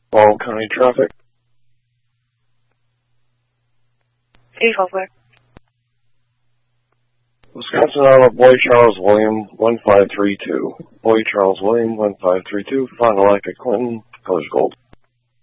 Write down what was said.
All County Traffic. City Hall Flag. Wisconsin Auto, Boy Charles William, 1532. Boy Charles William, 1532. Fond du Lac at Clinton, colors gold.